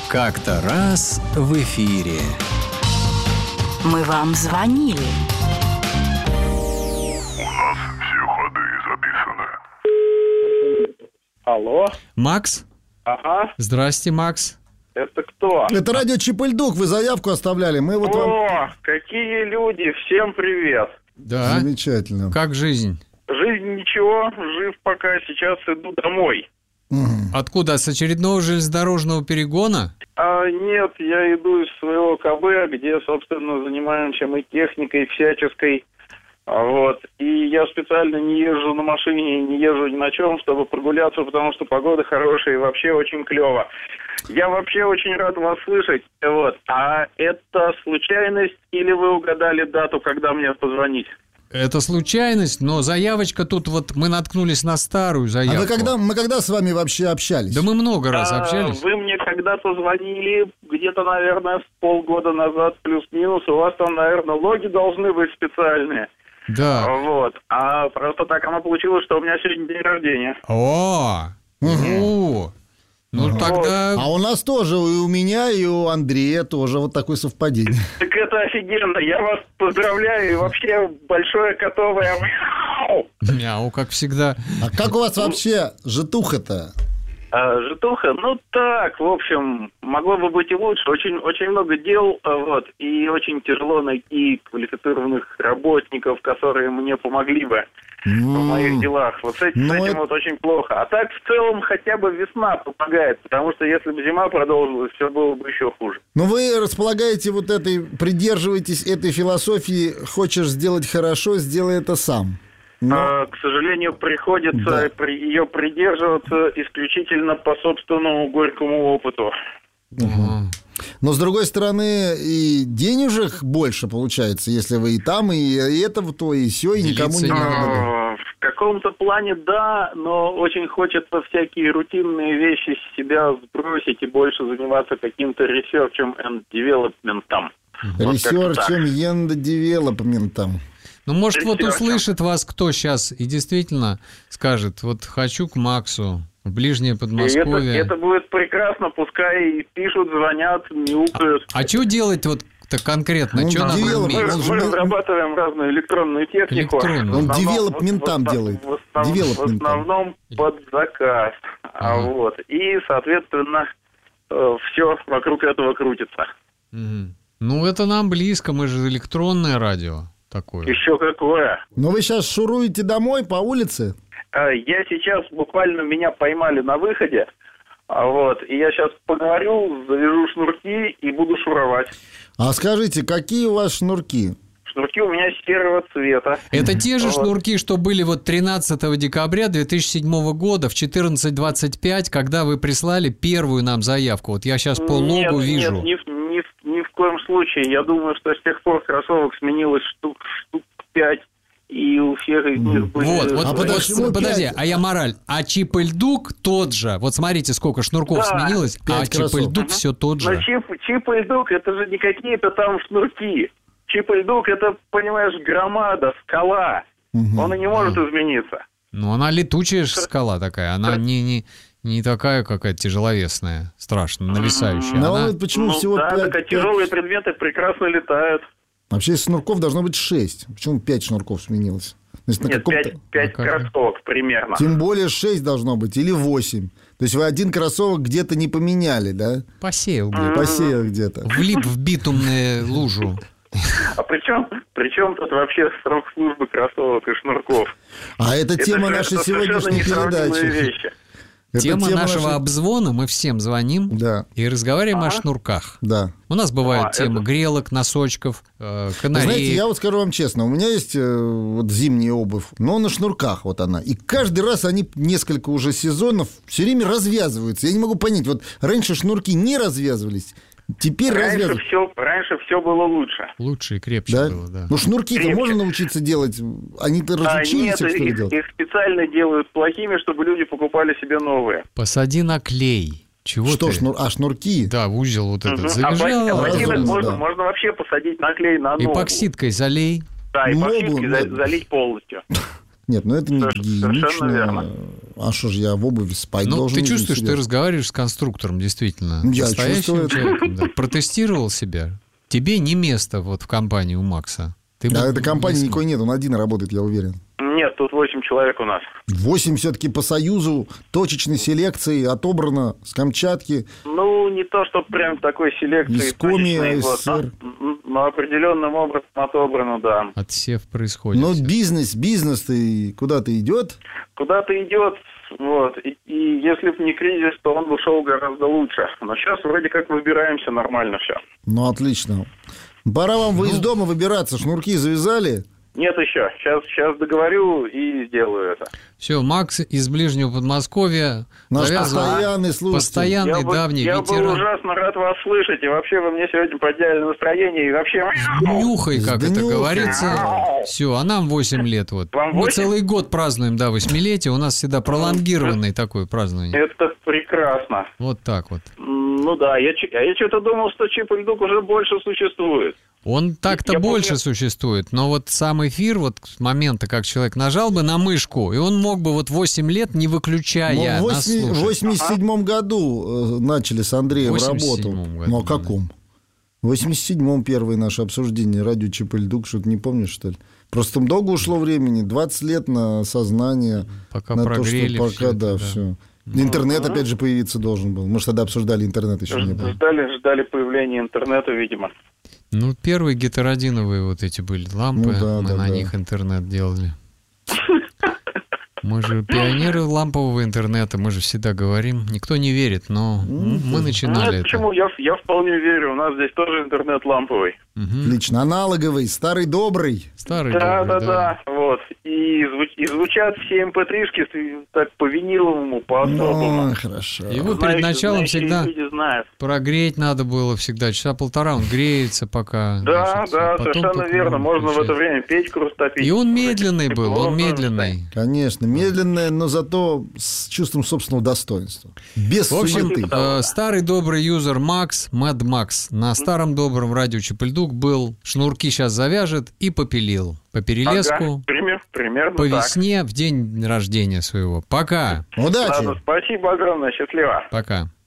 Как-то раз в эфире. Мы вам звонили. У нас все ходы записаны. Алло. Макс? Ага. Здрасте, Макс. Это кто? Это радио Чип-и-Льдук, вы заявку оставляли. Мы вот вам... О, какие люди. Всем привет. Да. Замечательно. Как жизнь? Жизнь ничего, жив пока. Сейчас иду домой. Откуда? С очередного железнодорожного перегона? Нет, я иду из своего КБ, где, собственно, занимаемся мы техникой всяческой. Вот. И я специально не езжу на машине, не езжу ни на чем, чтобы прогуляться, потому что погода хорошая и вообще очень клево. Я вообще очень рад вас слышать. Вот. А это случайность или вы угадали дату, когда мне позвонить? Это случайность, но заявочка тут вот мы наткнулись на старую заявку. А мы когда с вами вообще общались? Да мы много раз общались. Вы мне когда-то звонили, где-то, наверное, полгода назад, плюс-минус. У вас там, наверное, логи должны быть специальные. Да. Вот. А просто так оно получилось, что у меня сегодня день рождения. О! Ну тогда... А у нас тоже, и у меня, и у Андрея тоже вот такое совпадение. Так это офигенно. Я вас поздравляю. И вообще большое котовое мяу. Мяу, как всегда. А как у вас вообще житуха-то? Житуха, ну так, в общем, могло бы быть и лучше. Очень много дел, вот, и очень тяжело найти квалифицированных работников, которые мне помогли бы в моих делах. Вот с этим вот очень плохо. А так, в целом, хотя бы весна помогает, потому что если бы зима продолжилась, все было бы еще хуже. Но вы располагаете вот этой, придерживаетесь этой философии: хочешь сделать хорошо, сделай это сам. К сожалению, приходится ее придерживаться исключительно по собственному горькому опыту. Но, с другой стороны, и денежек больше получается, если вы и там, и этого, то, и все, и никому не надо. В каком-то плане да, но очень хочется всякие рутинные вещи с себя сбросить и больше заниматься каким-то ресерчем and девелопментом. Ресерчем and девелопментом. Ну, может, вот услышит вас кто сейчас и действительно скажет: вот хочу к Максу в ближнее Подмосковье. Это будет прекрасно, пускай пишут, звонят, мяукают. А что делать вот-то конкретно? Что надо уметь? Мы разрабатываем разную электронную технику. Он девелопментам делает. В основном под заказ. Вот. И, соответственно, все вокруг этого крутится. Ну, это нам близко, мы же электронное радио. Такое. Еще какое. Но вы сейчас шуруете домой по улице? Я сейчас, буквально меня поймали на выходе, вот, и я сейчас поговорю, завяжу шнурки и буду шуровать. А скажите, какие у вас шнурки? Шнурки у меня серого цвета. Это те же шнурки, что были вот 13 декабря 2007 года в 14:25, когда вы прислали первую нам заявку. Вот я сейчас по логу вижу. Нет, ни в коем случае. Я думаю, что с тех пор кроссовок сменилось штук 5, и у всех из них были... Подожди, а я мораль. А Чип-и-Льдук тот же. Вот смотрите, сколько шнурков сменилось, а Чип-и-Льдук все тот же. Но Чип-и-Льдук, это же не какие-то там шнурки. Чип-и-Льдук, это, понимаешь, громада, скала. Он и не может измениться. Ну, она летучая скала такая. Она не такая какая-то тяжеловесная, страшно, нависающая. Но почему всего 5? Так тяжелые предметы прекрасно летают. Вообще из шнурков должно быть 6. Почему 5 шнурков сменилось? Нет, 5 кроссовок примерно. Тем более 6 должно быть, или 8. То есть вы один кроссовок где-то не поменяли, да? Посеял где-то. Посеял где-то. Влип в битумную лужу. А причем тут вообще срок службы кроссовок и шнурков? А это тема нашей сегодняшней передачи. Тема нашего обзвона, мы всем звоним и разговариваем о шнурках. Да. У нас бывают темы грелок, носочков, канареек. Знаете, я вот скажу вам честно, у меня есть вот зимняя обувь, но на шнурках вот она. И каждый раз они несколько уже сезонов все время развязываются. Я не могу понять, вот раньше шнурки не развязывались, теперь развязываются. Раньше все было лучше. Лучше и крепче было, да. Ну, шнурки-то можно научиться делать? Они-то разучились, что ли, делать? Их специально делают плохими, чтобы люди покупали себе новые. Посади на клей. Чего что, ты? шнурки? Да, в узел вот этот завяжал. Можно вообще посадить на клей на ногу. Эпоксидкой залей. Да, эпоксидкой залить полностью. Нет, ну это не Совершенно гигиенично. верно. А что же я в обуви спать Ну, должен? ты извините, чувствуешь, серьезно? ты разговариваешь с конструктором, действительно. Я настоящим чувствую это. человеком, да. Протестировал себя. Тебе не место вот в компании у Макса. Ты Да, бы этой компании не никакой нет, он один работает, я уверен. Нет, тут 8 человек у нас. 8 все-таки по Союзу, точечной селекции, отобрано с Камчатки. Ну, не то, что прям такой селекции. Из Коми, точечной, вот, СССР. но определенным образом отобрано, да. Отсев происходит. Но бизнес-то куда-то идет. Куда-то идет, вот, и если бы не кризис, то он бы шел гораздо лучше. Но сейчас вроде как выбираемся нормально все. Ну, отлично. Пора вам вы из дома выбираться. Шнурки завязали? Нет еще. Сейчас договорю и сделаю это. Все, Макс из ближнего Подмосковья. Наш завязывал. постоянный слушатель. Постоянный, давний я был ветеран. ужасно рад вас слышать. И вообще вы мне сегодня подняли настроение. И вообще... Днюхай, как это Сднюхай. говорится. Все, а нам 8 лет. Вот. Вам Мы 8? целый год празднуем, да, 8-летие. У нас всегда пролонгированное такое празднование. Это прекрасно. Вот так вот. Ну да, я что-то думал, что Чип и Дук уже больше существует. Он так-то Я больше помню- существует, но вот сам эфир, вот с момента, как человек нажал бы на мышку, и он мог бы вот 8 лет, не выключая, Ну, в нас слушать. 87 году начали с Андреем В 87-м работу. году, Ну, а да. каком? В 87-м первое наше обсуждение радио Чип и Дук, что ты не помнишь, что ли? Просто там долго ушло времени, 20 лет на сознание. Пока на прогрели то, что всё пока, это, да, да. все. Интернет опять же появиться должен был. Мы же тогда обсуждали, интернет еще не было. Ждали появления интернета, видимо. Ну, первые гетеродиновые вот эти были лампы, Ну да, мы да, на да. них интернет делали. Мы же пионеры лампового интернета, мы же всегда говорим. Никто не верит, но мы начинали это. Почему? Я вполне верю. У нас здесь тоже интернет ламповый. Мгм. Отлично. Аналоговый, старый добрый. Старый Да, добрый, да. Вот. И звучат все mp3-шки так по виниловому, по-особому. Ну, хорошо. Его перед началом Знающие всегда люди знают. прогреть надо было всегда. Часа полтора он греется пока. Да, значит, да, потом совершенно только верно. Можно в это включать. время печку растопить. И он медленный был, Тепло, он да, медленный. Конечно, медленное, но зато с чувством собственного достоинства. Без В общем, суеты. старый добрый юзер Макс, Мэд Макс, на старом добром радио Чип и Дук был, шнурки сейчас завяжет и попилил. По перелеску, Ага, примерно по так. весне, в день рождения своего. Пока. Удачи! Ладно, спасибо огромное, счастливо. Пока.